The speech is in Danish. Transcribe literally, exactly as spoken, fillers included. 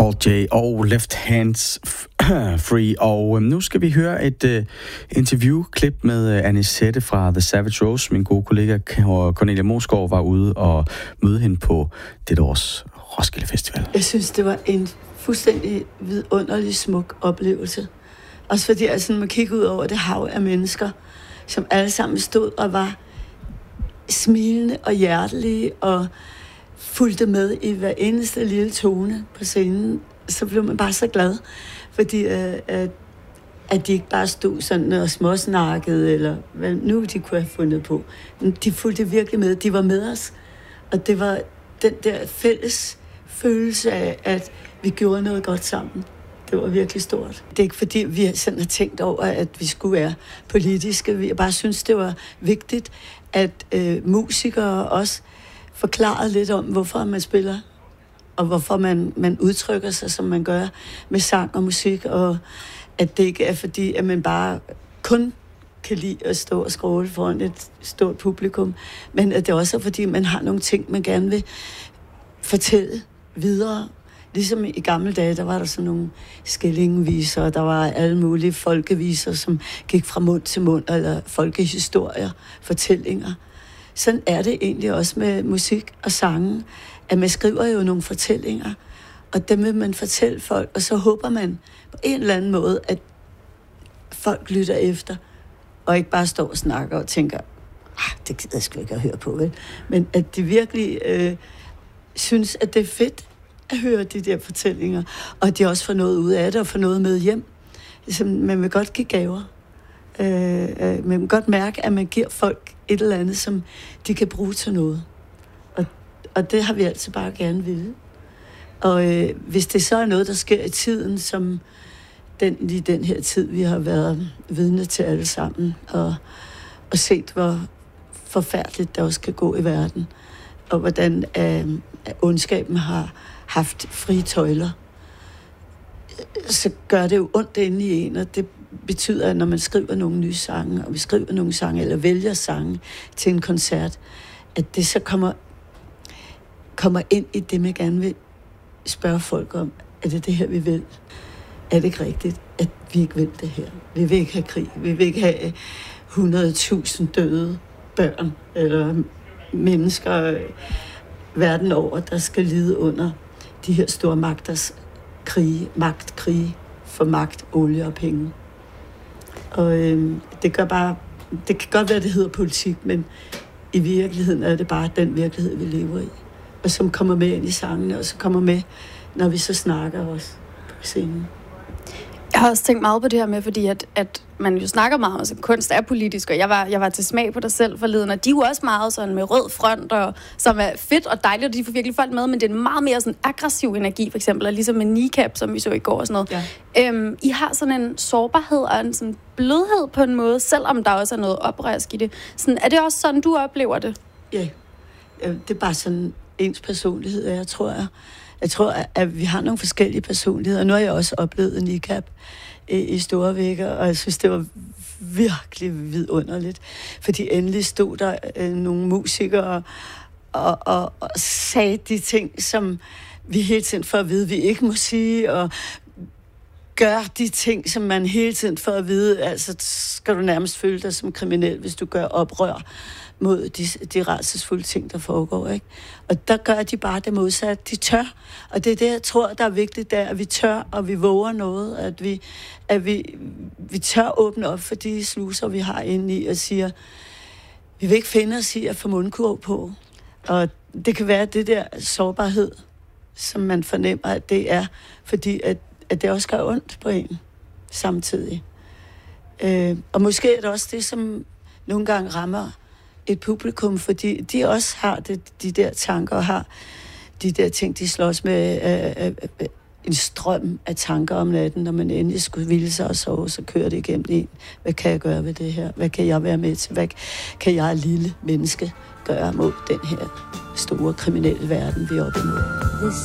Paul J. og Left Hands Free. Og nu skal vi høre et uh, interviewklip med uh, Anisette fra The Savage Rose. Min gode kollega Cornelia Moesgaard var ude og møde hende på dette års Roskilde Festival. Jeg synes, det var en fuldstændig vidunderlig smuk oplevelse. Også fordi altså, man kigger ud over det hav af mennesker, som alle sammen stod og var smilende og hjertelige og fulgte med i hver eneste lille tone på scenen, så blev man bare så glad, fordi øh, at, at de ikke bare stod sådan og småsnakkede, eller hvad nu de kunne have fundet på. De fulgte virkelig med, de var med os, og det var den der fælles følelse af, at vi gjorde noget godt sammen. Det var virkelig stort. Det er ikke fordi, vi sådan har tænkt over, at vi skulle være politiske. Vi bare synes, det var vigtigt, at øh, musikere også forklarede lidt om, hvorfor man spiller, og hvorfor man, man udtrykker sig, som man gør med sang og musik, og at det ikke er fordi, at man bare kun kan lide at stå og skråle foran et stort publikum, men at det også er fordi, man har nogle ting, man gerne vil fortælle videre. Ligesom i gamle dage, der var der sådan nogle skillingviser, og der var alle mulige folkeviser, som gik fra mund til mund, eller folkehistorier, fortællinger. Sådan er det egentlig også med musik og sange, at man skriver jo nogle fortællinger, og dem vil man fortælle folk, og så håber man på en eller anden måde, at folk lytter efter, og ikke bare står og snakker og tænker, ah, det gider jeg sgu ikke at høre på, vel? Men at de virkelig øh, synes, at det er fedt at høre de der fortællinger, og at de også får noget ud af det, og får noget med hjem. Ligesom, man vil godt give gaver. Øh, øh, man vil godt mærke, at man giver folk et eller andet, som de kan bruge til noget. Og, og det har vi altid bare gerne ville. Og øh, hvis det så er noget, der sker i tiden, som den, lige den her tid, vi har været vidne til alle sammen, og, og set, hvor forfærdeligt det også kan gå i verden, og hvordan øh, ondskaben har haft frie tøjler, så gør det jo ondt inde i en, og det betyder, at når man skriver nogle nye sange, og vi skriver nogle sange, eller vælger sange til en koncert, at det så kommer, kommer ind i det, man gerne vil spørge folk om. Er det det her, vi vil? Er det ikke rigtigt, at vi ikke vil det her? Vi vil ikke have krig. Vi vil ikke have hundrede tusind døde børn, eller mennesker verden over, der skal lide under de her store magters krige, magtkrige for magt, olie og penge. Og øh, det gør bare, det kan godt være, det hedder politik, men i virkeligheden er det bare den virkelighed, vi lever i. Og som kommer med ind i sangene, og så kommer med, når vi så snakker også på scenen. Jeg har også tænkt meget på det her med, fordi at, at man jo snakker meget om, at kunst er politisk, og jeg var, jeg var til smag på dig selv forleden, og de er jo også meget sådan med rød front, og, som er fedt og dejligt, og de får virkelig folk med, men det er en meget mere sådan aggressiv energi, for eksempel, og ligesom med Kneecap, som vi så i går og sådan noget. Ja. Øhm, I har sådan en sårbarhed og en sådan blødhed på en måde, selvom der også er noget oprørsk i det. Sådan, er det også sådan, du oplever det? Ja, det er bare sådan ens personlighed, jeg tror jeg. Jeg tror, at vi har nogle forskellige personligheder. Nu har jeg også oplevet Kneecap i, i store vægger, og jeg synes, det var virkelig vidunderligt. Fordi endelig stod der øh, nogle musikere og, og, og sagde de ting, som vi hele tiden får at vide, vi ikke må sige, og gør de ting, som man hele tiden får at vide. Altså, skal du nærmest føle dig som kriminel, hvis du gør oprør mod de, de rædselsfulde ting, der foregår, ikke? Og der gør de bare det modsatte. De tør. Og det er det, jeg tror, der er vigtigt, der, at vi tør, og vi våger noget, at vi, at vi, vi tør åbne op for de sluser, vi har inde i, og siger, vi vil ikke finde os i at få mundkurv på. Og det kan være det der sårbarhed, som man fornemmer, at det er, fordi at, at det også gør ondt på en samtidig. Øh, og måske er det også det, som nogle gange rammer et publikum, fordi de også har det, de der tanker, og har de der ting, de slås med, øh, øh, øh, en strøm af tanker om natten, når man endelig skulle ville sig og sove, så kører det igennem en. Hvad kan jeg gøre ved det her? Hvad kan jeg være med til? Hvad kan jeg, lille menneske, gøre mod den her store kriminelle verden, vi er oppe imod? This